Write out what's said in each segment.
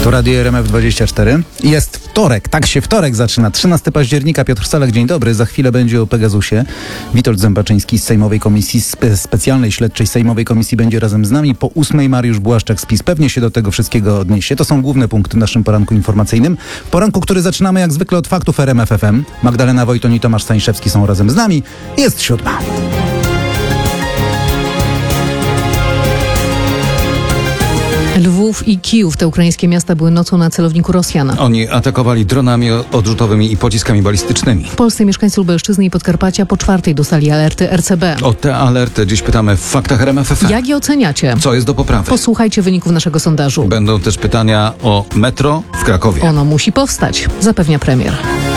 To Radio RMF24. Jest wtorek, tak się wtorek zaczyna. 13 października, Piotr Salek, dzień dobry. Za chwilę będzie o Pegasusie. Witold Zembaczyński z Sejmowej Komisji Specjalnej Śledczej Sejmowej Komisji będzie razem z nami. Po 8 Mariusz Błaszczak z PiS pewnie się do tego wszystkiego odniesie. To są główne punkty w naszym poranku informacyjnym. Poranku, który zaczynamy jak zwykle od faktów RMF FM. Magdalena Wojton i Tomasz Stańszewski są razem z nami. Jest 7. Lwów i Kijów, te ukraińskie miasta, były nocą na celowniku Rosjan. Oni atakowali dronami odrzutowymi i pociskami balistycznymi. W Polsce mieszkańcy Lubelszczyzny i Podkarpacia po 4 dostali alerty RCB. O te alerty dziś pytamy w faktach RMF FM. Jak je oceniacie? Co jest do poprawy? Posłuchajcie wyników naszego sondażu. Będą też pytania o metro w Krakowie. Ono musi powstać, zapewnia premier.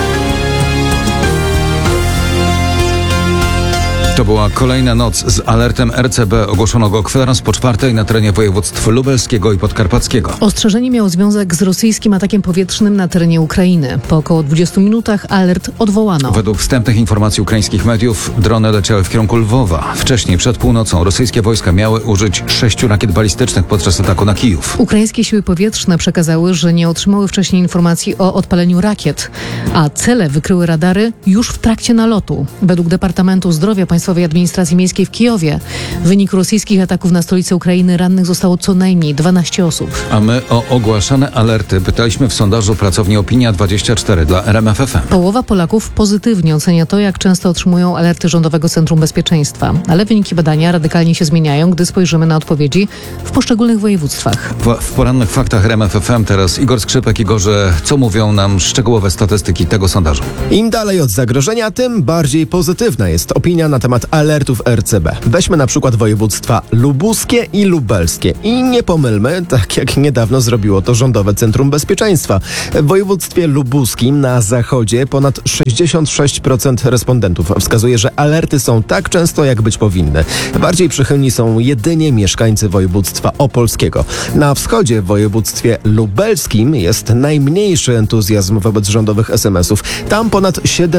To była kolejna noc z alertem RCB. Ogłoszono go kwadrans po 4 na terenie województw lubelskiego i podkarpackiego. Ostrzeżenie miało związek z rosyjskim atakiem powietrznym na terenie Ukrainy. Po około 20 minutach alert odwołano. Według wstępnych informacji ukraińskich mediów drony leciały w kierunku Lwowa. Wcześniej, przed północą, rosyjskie wojska miały użyć 6 rakiet balistycznych podczas ataku na Kijów. Ukraińskie siły powietrzne przekazały, że nie otrzymały wcześniej informacji o odpaleniu rakiet, a cele wykryły radary już w trakcie nalotu. Według Departamentu Zdrowia Państwowej Administracji Miejskiej w Kijowie w wyniku rosyjskich ataków na stolicę Ukrainy rannych zostało co najmniej 12 osób. A my o ogłaszane alerty pytaliśmy w sondażu pracowni Opinia24 dla RMF FM. Połowa Polaków pozytywnie ocenia to, jak często otrzymują alerty Rządowego Centrum Bezpieczeństwa. Ale wyniki badania radykalnie się zmieniają, gdy spojrzymy na odpowiedzi w poszczególnych województwach. W porannych faktach RMF FM teraz Igor Skrzypek. Igorze, co mówią nam szczegółowe statystyki tego sondażu? Im dalej od zagrożenia, tym bardziej pozytywna jest opinia na temat alertów RCB. Weźmy na przykład województwa lubuskie i lubelskie. I nie pomylmy, tak jak niedawno zrobiło to Rządowe Centrum Bezpieczeństwa. W województwie lubuskim na zachodzie ponad 66% respondentów wskazuje, że alerty są tak często, jak być powinny. Bardziej przychylni są jedynie mieszkańcy województwa opolskiego. Na wschodzie w województwie lubelskim jest najmniejszy entuzjazm wobec rządowych SMS-ów. Tam ponad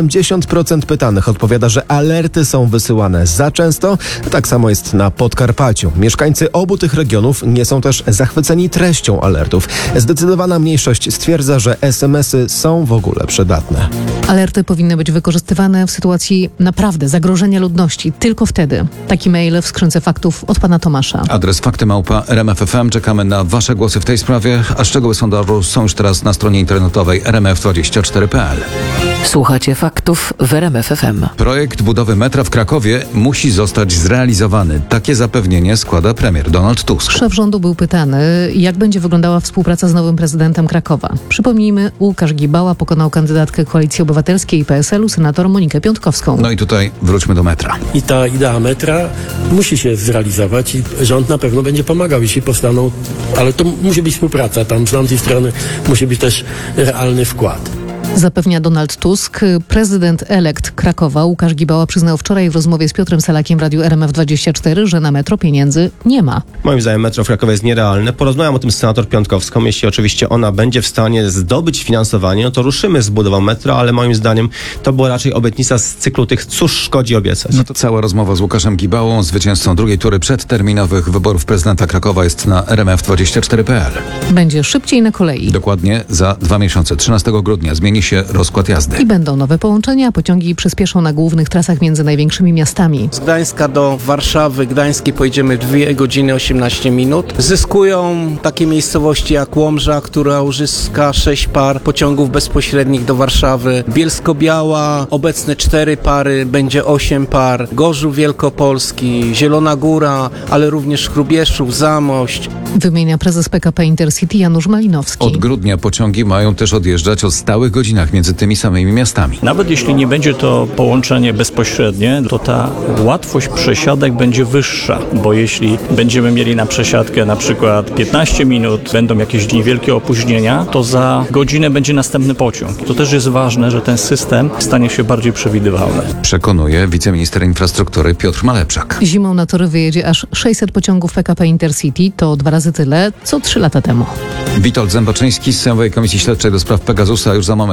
70% pytanych odpowiada, że alerty są wysyłane za często. Tak samo jest na Podkarpaciu. Mieszkańcy obu tych regionów nie są też zachwyceni treścią alertów. Zdecydowana mniejszość stwierdza, że SMS-y są w ogóle przydatne. Alerty powinny być wykorzystywane w sytuacji naprawdę zagrożenia ludności. Tylko wtedy. Taki mail w skrzynce faktów od pana Tomasza. Adres fakty@RMF FM. Czekamy na wasze głosy w tej sprawie, a szczegóły sondażu są już teraz na stronie internetowej rmf24.pl. Słuchacie faktów w RMF FM. Projekt budowy metra w Krakowie musi zostać zrealizowany. Takie zapewnienie składa premier Donald Tusk. Szef rządu był pytany, jak będzie wyglądała współpraca z nowym prezydentem Krakowa. Przypomnijmy, Łukasz Gibała pokonał kandydatkę Koalicji Obywatelskiej i PSL-u, senator Monikę Piątkowską. No i tutaj wróćmy do metra. I ta idea metra musi się zrealizować i rząd na pewno będzie pomagał, jeśli powstaną, ale to musi być współpraca, tam z tamtej strony musi być też realny wkład. Zapewnia Donald Tusk. Prezydent elekt Krakowa Łukasz Gibała przyznał wczoraj w rozmowie z Piotrem Salakiem w radiu RMF24, że na metro pieniędzy nie ma. Moim zdaniem metro w Krakowie jest nierealne. Porozmawiam o tym z senator Piątkowską. Jeśli oczywiście ona będzie w stanie zdobyć finansowanie, no to ruszymy z budową metra, ale moim zdaniem to była raczej obietnica z cyklu tych cóż szkodzi obiecać. No to cała rozmowa z Łukaszem Gibałą, zwycięzcą drugiej tury przedterminowych wyborów prezydenta Krakowa, jest na rmf24.pl. Będzie szybciej na kolei. Dokładnie za 2 miesiące, 13 grudnia, zmieni się rozkład jazdy. I będą nowe połączenia, pociągi przyspieszą na głównych trasach między największymi miastami. Z Gdańska do Warszawy, Gdańskiej pojedziemy 2 godziny 18 minut. Zyskują takie miejscowości jak Łomża, która uzyska 6 par pociągów bezpośrednich do Warszawy. Bielsko-Biała, obecne 4 pary, będzie 8 par. Gorzów Wielkopolski, Zielona Góra, ale również Hrubieszów, Zamość. Wymienia prezes PKP Intercity Janusz Malinowski. Od grudnia pociągi mają też odjeżdżać o stałych godzinach między tymi samymi miastami. Nawet jeśli nie będzie to połączenie bezpośrednie, to ta łatwość przesiadek będzie wyższa, bo jeśli będziemy mieli na przesiadkę na przykład 15 minut, będą jakieś niewielkie opóźnienia, to za godzinę będzie następny pociąg. To też jest ważne, że ten system stanie się bardziej przewidywalny. Przekonuje wiceminister infrastruktury Piotr Malepczak. Zimą na tory wyjedzie aż 600 pociągów PKP Intercity. To 2 razy tyle, co 3 lata temu. Witold Zembaczyński z Sejmowej Komisji Śledczej do spraw Pegasusa już za moment.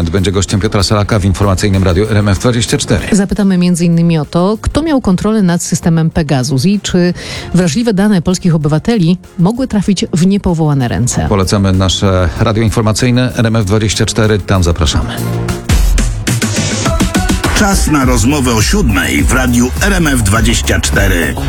Prezydent będzie gościem Piotra Salaka w informacyjnym radiu RMF24. Zapytamy m.in. o to, kto miał kontrolę nad systemem Pegasus i czy wrażliwe dane polskich obywateli mogły trafić w niepowołane ręce. Polecamy nasze radio informacyjne RMF24, tam zapraszamy. Czas na rozmowę o 7:00 w radiu RMF24.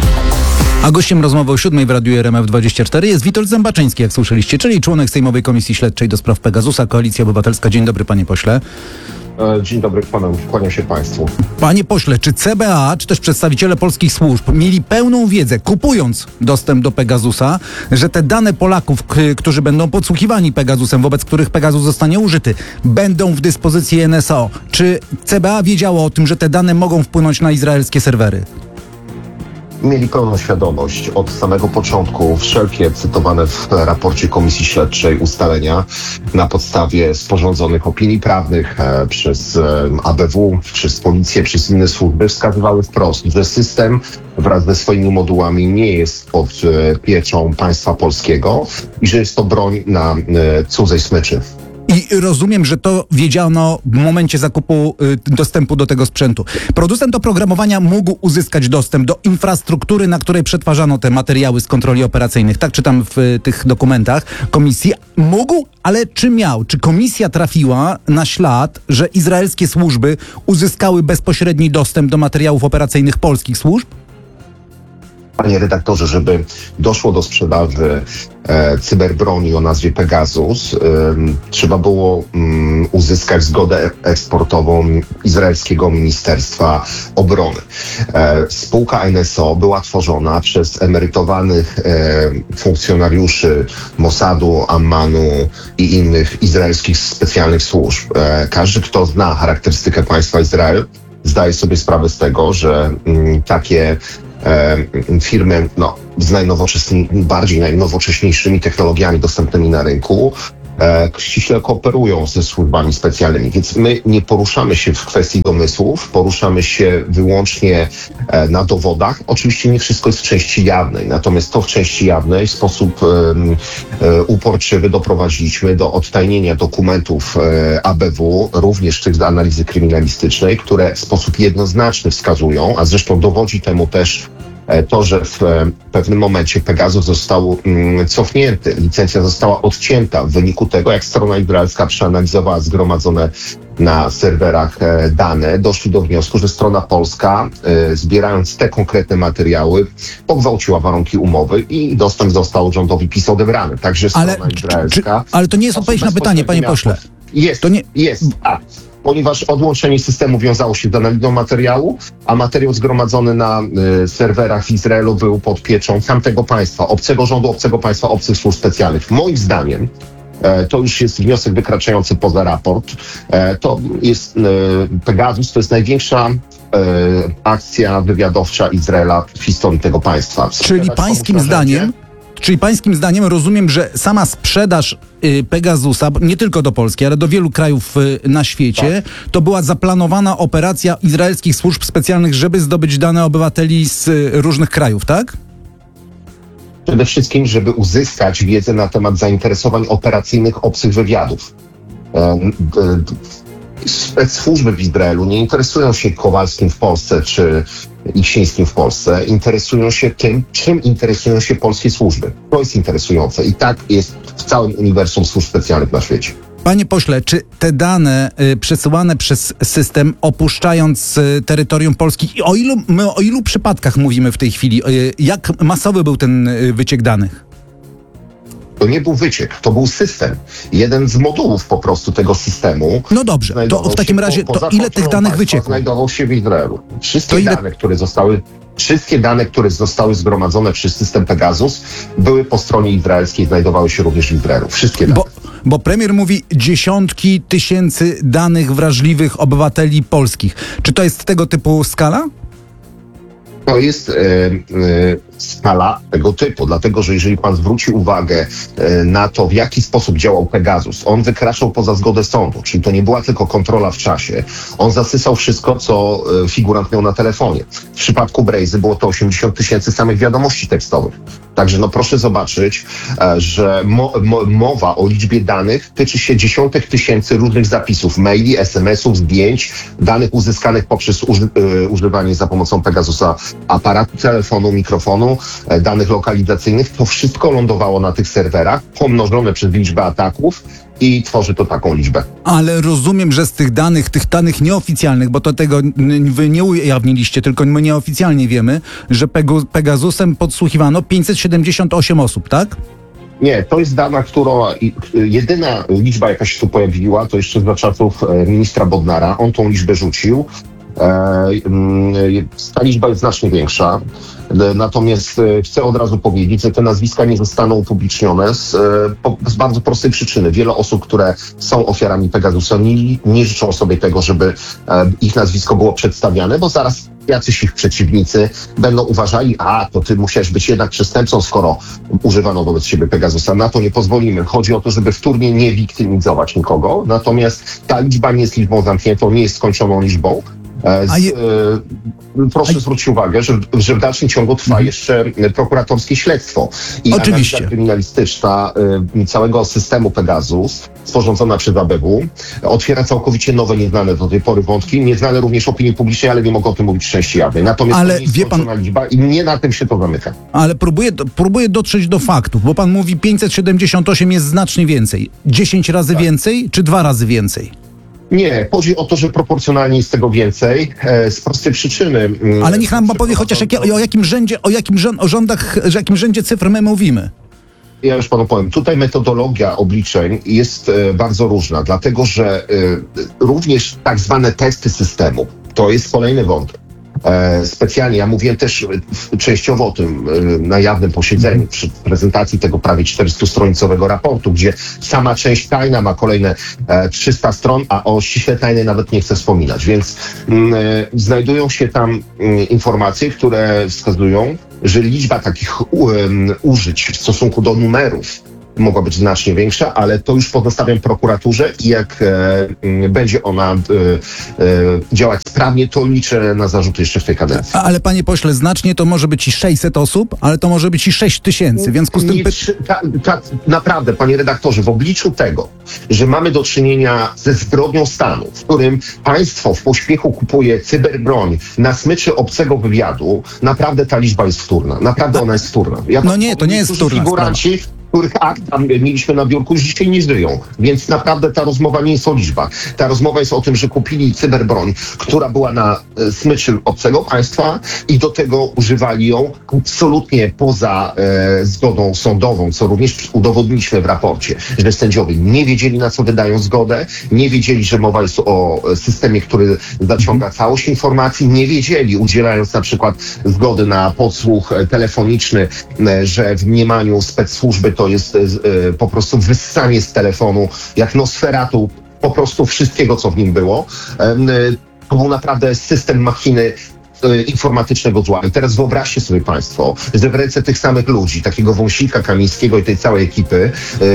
A gościem rozmowy o 7:00 w radiu RMF24 jest Witold Zębaczyński, jak słyszeliście, czyli członek Sejmowej Komisji Śledczej do spraw Pegasusa, Koalicja Obywatelska. Dzień dobry, panie pośle. Dzień dobry, kłaniam się państwu. Panie pośle, czy CBA, czy też przedstawiciele polskich służb mieli pełną wiedzę, kupując dostęp do Pegasusa, że te dane Polaków, którzy będą podsłuchiwani Pegasusem, wobec których Pegasus zostanie użyty, będą w dyspozycji NSO? Czy CBA wiedziało o tym, że te dane mogą wpłynąć na izraelskie serwery? Mieli pełną świadomość od samego początku. Wszelkie cytowane w raporcie Komisji Śledczej ustalenia na podstawie sporządzonych opinii prawnych przez ABW, przez policję, przez inne służby wskazywały wprost, że system wraz ze swoimi modułami nie jest pod pieczą państwa polskiego i że jest to broń na cudzej smyczy. I rozumiem, że to wiedziano w momencie zakupu dostępu do tego sprzętu. Producent oprogramowania mógł uzyskać dostęp do infrastruktury, na której przetwarzano te materiały z kontroli operacyjnych. Tak czytam w tych dokumentach komisji. Mógł, ale czy miał? Czy komisja trafiła na ślad, że izraelskie służby uzyskały bezpośredni dostęp do materiałów operacyjnych polskich służb? Panie redaktorze, żeby doszło do sprzedaży cyberbroni o nazwie Pegasus, trzeba było uzyskać zgodę eksportową izraelskiego Ministerstwa Obrony. Spółka NSO była tworzona przez emerytowanych funkcjonariuszy Mossadu, Ammanu i innych izraelskich specjalnych służb. Każdy, kto zna charakterystykę państwa Izrael, zdaje sobie sprawę z tego, że takie firmy z bardziej najnowocześniejszymi technologiami dostępnymi na rynku ściśle kooperują ze służbami specjalnymi, więc my nie poruszamy się w kwestii domysłów, poruszamy się wyłącznie na dowodach. Oczywiście nie wszystko jest w części jawnej, natomiast to w części jawnej w sposób uporczywy doprowadziliśmy do odtajnienia dokumentów ABW, również tych z analizy kryminalistycznej, które w sposób jednoznaczny wskazują, a zresztą dowodzi temu też to, że w pewnym momencie Pegasus został cofnięty, licencja została odcięta w wyniku tego, jak strona izraelska przeanalizowała zgromadzone na serwerach dane, doszli do wniosku, że strona polska, zbierając te konkretne materiały, pogwałciła warunki umowy i dostęp został rządowi PiS odebrany. Także strona izraelska... Ale to nie jest odpowiedź na pytanie, panie pośle. Jest, tak. Ponieważ odłączenie systemu wiązało się z analizą materiału, a materiał zgromadzony na serwerach w Izraelu był pod pieczą tamtego państwa, obcego rządu, obcego państwa, obcych służb specjalnych. Moim zdaniem to już jest wniosek wykraczający poza raport. To jest Pegasus, to jest największa akcja wywiadowcza Izraela w historii tego państwa. Czyli pańskim zdaniem rozumiem, że sama sprzedaż Pegasusa, nie tylko do Polski, ale do wielu krajów na świecie, to była zaplanowana operacja izraelskich służb specjalnych, żeby zdobyć dane obywateli z różnych krajów, tak? Przede wszystkim, żeby uzyskać wiedzę na temat zainteresowań operacyjnych obcych wywiadów. Spec-służby w Izraelu nie interesują się Kowalskim w Polsce czy Iksińskim w Polsce, interesują się tym, czym interesują się polskie służby. To jest interesujące i tak jest w całym uniwersum służb specjalnych na świecie. Panie pośle, czy te dane przesyłane przez system, opuszczając terytorium Polski, i o ilu przypadkach mówimy w tej chwili? Jak masowy był ten wyciek danych? To nie był wyciek, to był system. Jeden z modułów po prostu tego systemu. No dobrze, to w takim razie, to ile tych danych wyciekło? Znajdował się w Izraelu. Wszystkie dane, które zostały zgromadzone przez system Pegasus, były po stronie izraelskiej, znajdowały się również w Izraelu. Wszystkie dane. Bo premier mówi dziesiątki tysięcy danych wrażliwych obywateli polskich. Czy to jest tego typu skala? To jest skala tego typu. Dlatego, że jeżeli pan zwróci uwagę na to, w jaki sposób działał Pegasus, on wykraczał poza zgodę sądu, czyli to nie była tylko kontrola w czasie. On zasysał wszystko, co figurant miał na telefonie. W przypadku Brazy było to 80 tysięcy samych wiadomości tekstowych. Także no proszę zobaczyć, że mowa o liczbie danych tyczy się dziesiątek tysięcy różnych zapisów, maili, SMS-ów, zdjęć, danych uzyskanych poprzez używanie za pomocą Pegasusa aparatu telefonu, mikrofonu, danych lokalizacyjnych. To wszystko lądowało na tych serwerach, pomnożone przez liczbę ataków i tworzy to taką liczbę. Ale rozumiem, że z tych danych nieoficjalnych, bo to tego wy nie ujawniliście, tylko my nieoficjalnie wiemy, że Pegasusem podsłuchiwano 578 osób, tak? Nie, to jest dana, jedyna liczba, jaka się tu pojawiła, to jeszcze za czasów ministra Bodnara. On tą liczbę rzucił. Ta liczba jest znacznie większa. Natomiast chcę od razu powiedzieć, że te nazwiska nie zostaną upublicznione z bardzo prostej przyczyny. Wiele osób, które są ofiarami Pegasusa, nie życzą sobie tego, żeby ich nazwisko było przedstawiane, bo zaraz jacyś ich przeciwnicy będą uważali, to ty musiałeś być jednak przestępcą, skoro używano wobec siebie Pegasusa. Na to nie pozwolimy. Chodzi o to, żeby wtórnie nie wiktymizować nikogo. Natomiast ta liczba nie jest liczbą zamkniętą, nie jest skończoną liczbą. Proszę zwrócić uwagę, że w dalszym ciągu trwa jeszcze prokuratorskie śledztwo i analiza kryminalistyczna całego systemu Pegasus, sporządzona przez ABW, otwiera całkowicie nowe, nieznane do tej pory wątki, nieznane również opinii publicznej, ale nie mogę o tym mówić w części jawnej. Natomiast to nie jest skończona liczba i nie na tym się to zamyka. Ale próbuję dotrzeć do faktów, bo pan mówi 578 jest znacznie więcej. 10 razy więcej czy 2 razy więcej? Nie, chodzi o to, że proporcjonalnie jest tego więcej, z prostej przyczyny. Ale niech nam powie chociaż o jakim rzędzie cyfr my mówimy. Ja już panu powiem, tutaj metodologia obliczeń jest bardzo różna, dlatego że również tak zwane testy systemu, to jest kolejny wątek. Specjalnie, ja mówiłem też częściowo o tym na jawnym posiedzeniu przy prezentacji tego prawie 400-stronicowego raportu, gdzie sama część tajna ma kolejne 300 stron, a o ściśle tajnej nawet nie chcę wspominać. Więc znajdują się tam informacje, które wskazują, że liczba takich użyć w stosunku do numerów mogła być znacznie większa, ale to już pozostawiam prokuraturze i jak będzie ona działać sprawnie, to liczę na zarzuty jeszcze w tej kadencji. Ale panie pośle, znacznie to może być i 600 osób, ale to może być i 6 tysięcy, w związku z tym... Naprawdę, panie redaktorze, w obliczu tego, że mamy do czynienia ze zbrodnią stanu, w którym państwo w pośpiechu kupuje cyberbroń na smyczy obcego wywiadu, naprawdę ta liczba jest wtórna. Naprawdę ona jest wtórna. To nie jest wtórna figuranci, których akt tam mieliśmy na biurku, już dzisiaj nie żyją. Więc naprawdę ta rozmowa nie jest o liczbach. Ta rozmowa jest o tym, że kupili cyberbroń, która była na smyczy obcego państwa i do tego używali ją absolutnie poza zgodą sądową, co również udowodniliśmy w raporcie, że sędziowie nie wiedzieli, na co wydają zgodę, nie wiedzieli, że mowa jest o systemie, który zaciąga całość informacji, nie wiedzieli, udzielając na przykład zgody na podsłuch telefoniczny, że w mniemaniu specsłużby to jest po prostu wyssanie z telefonu, jak Nosferatu, po prostu wszystkiego, co w nim było. To był naprawdę system machiny informatycznego zła. I teraz wyobraźcie sobie państwo, że w ręce tych samych ludzi, takiego Wąsika, Kamińskiego i tej całej ekipy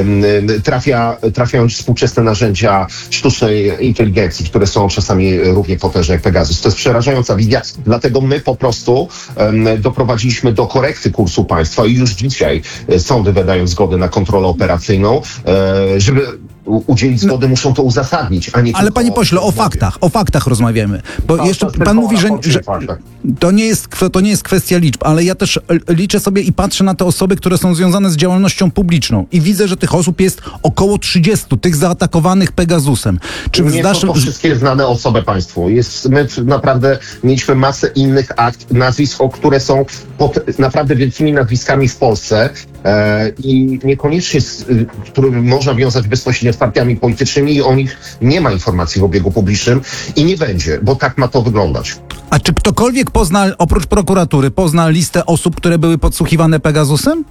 trafiają współczesne narzędzia sztucznej inteligencji, które są czasami równie potężne jak Pegasus. To jest przerażająca wizja, dlatego my po prostu doprowadziliśmy do korekty kursu państwa i już dzisiaj sądy wydają zgodę na kontrolę operacyjną, żeby udzielić zgody, muszą to uzasadnić, a nie. Ale panie pośle, o faktach rozmawiamy. Bo jeszcze pan mówi, że to nie jest kwestia liczb, ale ja też liczę sobie i patrzę na te osoby, które są związane z działalnością publiczną i widzę, że tych osób jest około 30, tych zaatakowanych Pegasusem. Czy nie są to wszystkie znane osoby państwu. My naprawdę mieliśmy masę innych nazwisk, które są pod naprawdę wielkimi nazwiskami w Polsce i niekoniecznie które można wiązać bezpośrednio z partiami politycznymi i o nich nie ma informacji w obiegu publicznym i nie będzie, bo tak ma to wyglądać. A czy ktokolwiek oprócz prokuratury pozna listę osób, które były podsłuchiwane Pegasusem?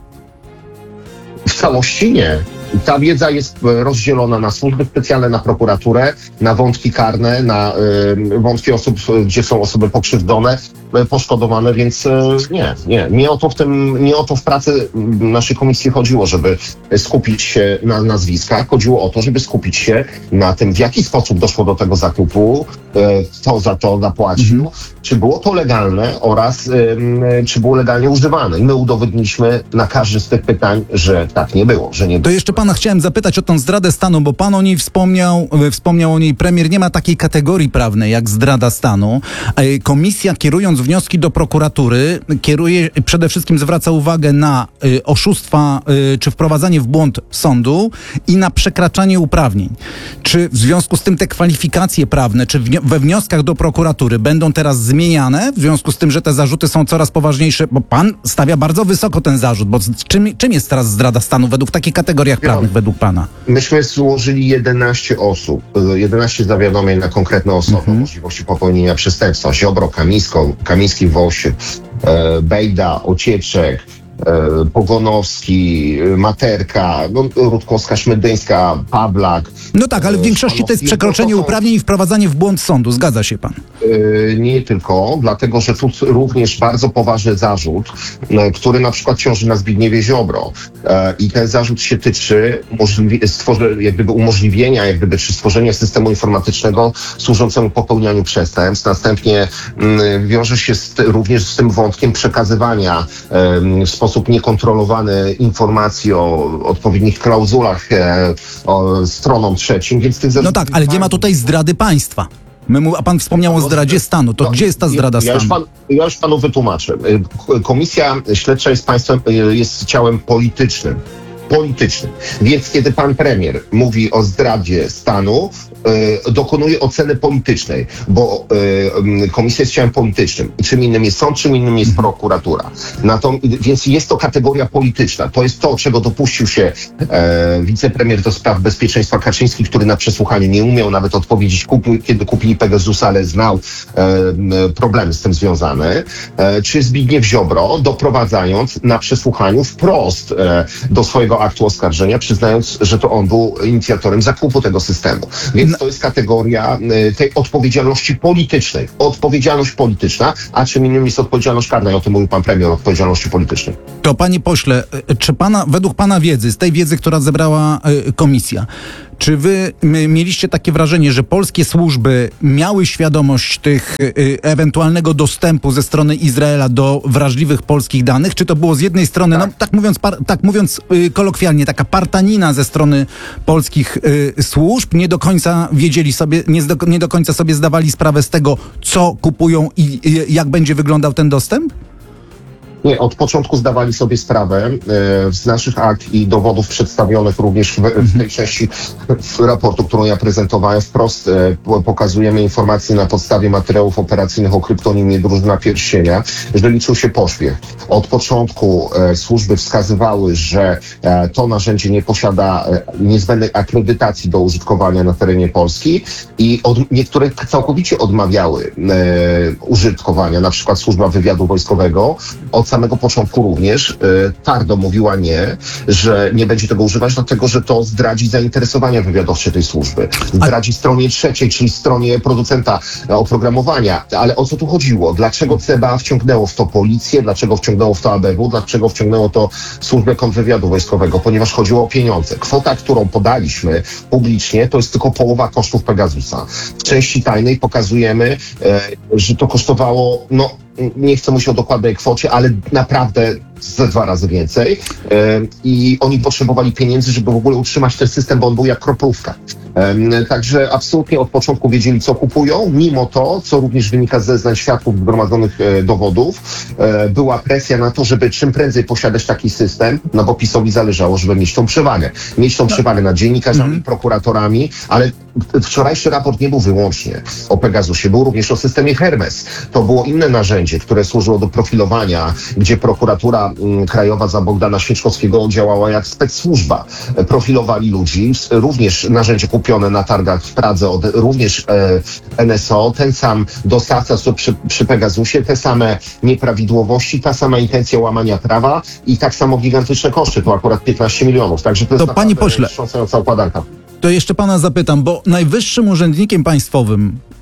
W całości nie. Ta wiedza jest rozdzielona na służby specjalne, na prokuraturę, na wątki karne, na wątki osób, gdzie są osoby pokrzywdzone. poszkodowane, więc nie o to w pracy naszej komisji chodziło, żeby skupić się na nazwiskach. Chodziło o to, żeby skupić się na tym, w jaki sposób doszło do tego zakupu, kto za to zapłacił, czy było to legalne oraz czy było legalnie używane. I my udowodniliśmy na każde z tych pytań, że tak nie było, że nie było. To jeszcze pana chciałem zapytać o tą zdradę stanu, bo pan o niej wspomniał o niej premier. Nie ma takiej kategorii prawnej jak zdrada stanu. Komisja, kierując wnioski do prokuratury, przede wszystkim zwraca uwagę na oszustwa czy wprowadzanie w błąd sądu i na przekraczanie uprawnień. Czy w związku z tym te kwalifikacje prawne, czy we wnioskach do prokuratury będą teraz zmieniane w związku z tym, że te zarzuty są coraz poważniejsze? Bo pan stawia bardzo wysoko ten zarzut, bo czym jest teraz zdrada stanu według takich kategoriach prawnych, według pana? Myśmy złożyli 11 osób, 11 zawiadomień na konkretne osoby o możliwości popełnienia przestępstwa. Ziobro, Kamiński, Woś, Bejda, Ocieczek, Pogonowski, Materka, Rutkowska, Szmydyńska, Pawlak. No tak, ale w większości to jest przekroczenie uprawnień i wprowadzanie w błąd sądu. Zgadza się pan? Nie tylko, dlatego że tu również bardzo poważny zarzut, który na przykład ciąży na Zbigniewie Ziobro. I ten zarzut się tyczy umożliwienia, czy stworzenia systemu informatycznego służącemu popełnianiu przestępstw. Następnie wiąże się również z tym wątkiem przekazywania w sposób niekontrolowany informacji o odpowiednich klauzulach stronom trzecim, więc tych No tak, ale nie ma tutaj zdrady państwa. A pan wspomniał o zdradzie stanu. To gdzie jest ta zdrada stanu? Ja już panu wytłumaczę. Komisja śledcza jest ciałem politycznym. Więc kiedy pan premier mówi o zdradzie stanu, dokonuje oceny politycznej, bo komisja jest ciałem politycznym. Czym innym jest sąd, czym innym jest prokuratura. Więc jest to kategoria polityczna. To jest to, czego dopuścił się wicepremier do spraw bezpieczeństwa Kaczyński, który na przesłuchaniu nie umiał nawet odpowiedzieć, kiedy kupili Pegasusa, ale znał problemy z tym związane. Czy Zbigniew Ziobro, doprowadzając na przesłuchaniu wprost do swojego aktu oskarżenia, przyznając, że to on był inicjatorem zakupu tego systemu. Więc to jest kategoria tej odpowiedzialności politycznej. Odpowiedzialność polityczna, a czym innym jest odpowiedzialność karna. I o tym mówił pan premier o odpowiedzialności politycznej. To panie pośle, czy według pana wiedzy, z tej wiedzy, która zebrała komisja, czy wy mieliście takie wrażenie, że polskie służby miały świadomość ewentualnego dostępu ze strony Izraela do wrażliwych polskich danych? Czy to było z jednej strony, tak mówiąc kolokwialnie, taka partanina ze strony polskich służb? Nie do końca wiedzieli sobie, nie do końca sobie zdawali sprawę z tego, co kupują i jak będzie wyglądał ten dostęp? Nie, od początku zdawali sobie sprawę z naszych akt i dowodów przedstawionych również w tej części raportu, którą ja prezentowałem. Wprost pokazujemy informacje na podstawie materiałów operacyjnych o kryptonimie Drużyna Pierścienia, że liczył się pośpiech. Od początku służby wskazywały, że to narzędzie nie posiada niezbędnej akredytacji do użytkowania na terenie Polski i niektóre całkowicie odmawiały użytkowania, na przykład Służba Wywiadu Wojskowego. Od samego początku również twardo mówiła nie, że nie będzie tego używać, dlatego że to zdradzi zainteresowania wywiadowcze tej służby. Zdradzi stronie trzeciej, czyli stronie producenta oprogramowania. Ale o co tu chodziło? Dlaczego CBA wciągnęło w to policję? Dlaczego wciągnęło w to ABW? Dlaczego wciągnęło to Służbę Kontrwywiadu Wojskowego? Ponieważ chodziło o pieniądze. Kwota, którą podaliśmy publicznie, to jest tylko połowa kosztów Pegasusa. W części tajnej pokazujemy, że to kosztowało, nie chcę mówić o dokładnej kwocie, ale naprawdę ze 2 razy więcej. I oni potrzebowali pieniędzy, żeby w ogóle utrzymać ten system, bo on był jak kroplówka. Także absolutnie od początku wiedzieli, co kupują. Mimo to, co również wynika z zeznań świadków zgromadzonych dowodów, była presja na to, żeby czym prędzej posiadać taki system, bo PiS-owi zależało, żeby mieć tą przewagę. Mieć tą przewagę nad dziennikarzami, prokuratorami, ale wczorajszy raport nie był wyłącznie o Pegasusie, był również o systemie Hermes. To było inne narzędzie, które służyło do profilowania, gdzie prokuratura krajowa za Bogdana Święczkowskiego działała jak specsłużba. Profilowali ludzi, również narzędzie kupione na targach w Pradze od również NSO, ten sam dostawca co przy Pegasusie, te same nieprawidłowości, ta sama intencja łamania prawa i tak samo gigantyczne koszty, to akurat 15 milionów. Także to jest panie pośle, wstrząsająca układanka. To jeszcze pana zapytam, bo najwyższym urzędnikiem państwowym,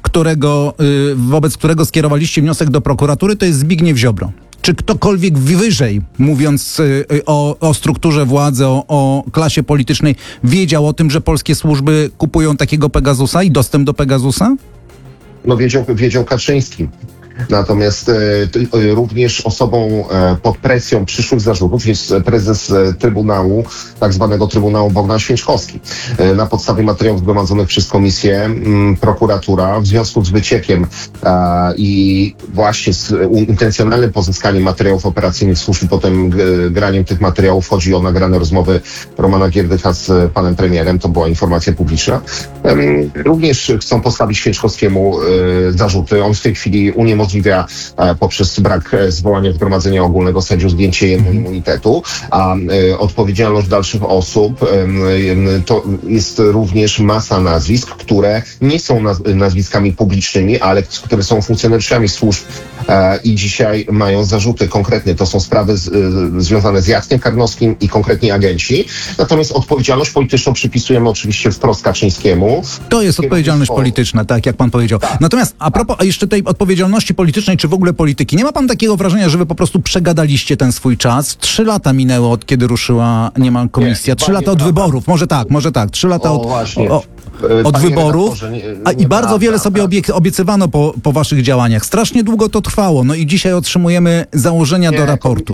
wobec którego skierowaliście wniosek do prokuratury, to jest Zbigniew Ziobro. Czy ktokolwiek wyżej, mówiąc o strukturze władzy, o klasie politycznej, wiedział o tym, że polskie służby kupują takiego Pegasusa i dostęp do Pegasusa? No wiedział Kaczyński. Natomiast również osobą pod presją przyszłych zarzutów jest prezes Trybunału, tak zwanego Trybunału Bogdan Święczkowski. Na podstawie materiałów zgromadzonych przez komisję prokuratura w związku z wyciekiem i właśnie z intencjonalnym pozyskaniem materiałów operacyjnych służb i potem graniem tych materiałów, chodzi o nagrane rozmowy Romana Gierdycha z panem premierem, to była informacja publiczna. Również chcą postawić Święczkowskiemu zarzuty. On w tej chwili uniemożliwia poprzez brak zwołania zgromadzenia ogólnego sędziów zdjęcie jemu immunitetu, a odpowiedzialność dalszych osób to jest również masa nazwisk, które nie są nazwiskami publicznymi, ale które są funkcjonariuszami służb i dzisiaj mają zarzuty konkretne. To są sprawy związane z Jackiem Karnowskim i konkretni agenci. Natomiast odpowiedzialność polityczną przypisujemy oczywiście wprost Kaczyńskiemu. To jest odpowiedzialność polityczna, tak jak pan powiedział. Tak. Natomiast a propos jeszcze tej odpowiedzialności politycznej, czy w ogóle polityki, nie ma pan takiego wrażenia, że wy po prostu przegadaliście ten swój czas? 3 lata minęło, od kiedy ruszyła niemal komisja. 3 lata od wyborów. Może tak. 3 lata od wyborów. I bardzo wiele sobie obiecywano po waszych działaniach. Strasznie długo to trwało. No i dzisiaj otrzymujemy założenia do raportu.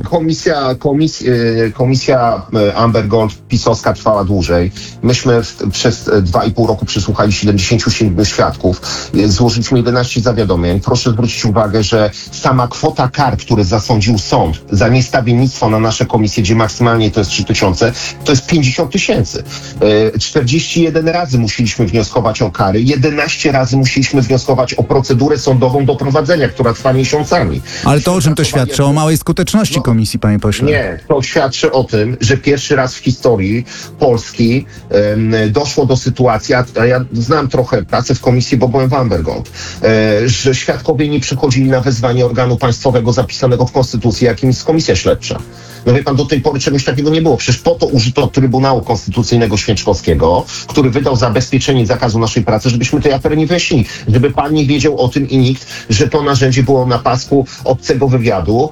Komisja Amber Gold pisowska trwała dłużej. Myśmy przez 2,5 roku przesłuchali 77 świadków. Złożyliśmy 11 zawiadomień. Proszę zwrócić uwagę, że sama kwota kar, które zasądził sąd za niestawiennictwo na nasze komisje, gdzie maksymalnie to jest 3000, to jest 50 000. 41 razy musieliśmy wnioskować o kary, 11 razy musieliśmy wnioskować o procedurę sądową do prowadzenia, która trwa miesiącami. Ale to o czym to świadczy? O małej skuteczności komisji, panie pośle? Nie, to świadczy o tym, że pierwszy raz w historii Polski doszło do sytuacji, a ja znam trochę pracę w komisji, bo byłem w Amber Gold, że świadkowie nie przychodzili na wezwanie organu państwowego zapisanego w Konstytucji, jakim jest komisja śledcza. No wie pan, do tej pory czegoś takiego nie było. Przecież po to użyto Trybunału Konstytucyjnego Święczkowskiego, który wydał zabezpieczenie zakazu naszej pracy, żebyśmy tej afery nie wyjaśnili. Żeby pan nie wiedział o tym i nikt, że to narzędzie było na pasku obcego wywiadu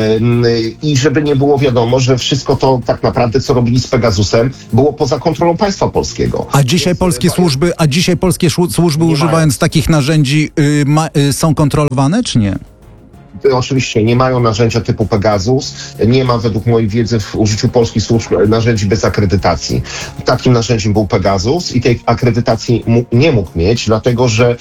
i żeby nie było wiadomo, że wszystko to tak naprawdę, co robili z Pegasusem, było poza kontrolą państwa polskiego. A dzisiaj polskie służby używając takich narzędzi są kontrolowane, czy nie? Oczywiście nie mają narzędzia typu Pegasus. Nie ma według mojej wiedzy w użyciu polskich służb narzędzi bez akredytacji. Takim narzędziem był Pegasus i tej akredytacji nie mógł mieć, dlatego że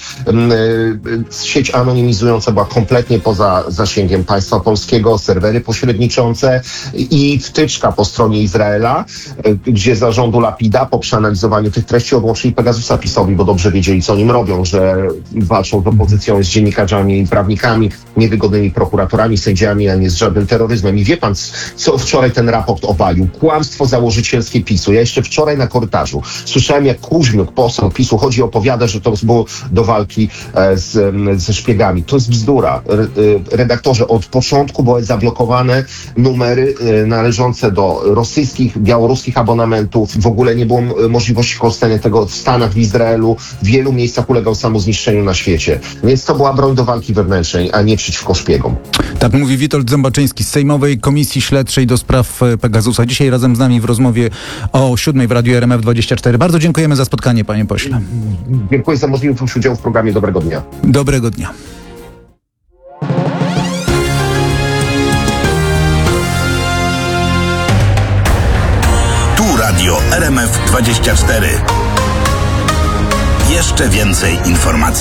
sieć anonimizująca była kompletnie poza zasięgiem państwa polskiego, serwery pośredniczące i wtyczka po stronie Izraela, gdzie zarządu Lapida po przeanalizowaniu tych treści odłączyli Pegasusa PiS-owi, bo dobrze wiedzieli, co nim robią, że walczą z opozycją, z dziennikarzami i prawnikami, niewygodnymi prokuratorami, sędziami, a nie z żadnym terroryzmem. I wie pan, co wczoraj ten raport obalił? Kłamstwo założycielskie PiS-u. Ja jeszcze wczoraj na korytarzu słyszałem, jak Kuźmiuk, poseł PiS-u, opowiada, że to było do walki ze szpiegami. To jest bzdura. Redaktorze, od początku były zablokowane numery należące do rosyjskich, białoruskich abonamentów. W ogóle nie było możliwości korzystania tego w Stanach, w Izraelu. W wielu miejscach ulegał samozniszczeniu na świecie. Więc to była broń do walki wewnętrznej, a nie przeciwko szpiegom. Tak mówi Witold Zębaczyński z Sejmowej Komisji Śledczej do spraw Pegasusa. Dzisiaj razem z nami w rozmowie o 7 w Radiu RMF24. Bardzo dziękujemy za spotkanie, panie pośle. Dziękuję za możliwość udziału w programie. Dobrego dnia. Dobrego dnia. Tu Radio RMF24. Jeszcze więcej informacji.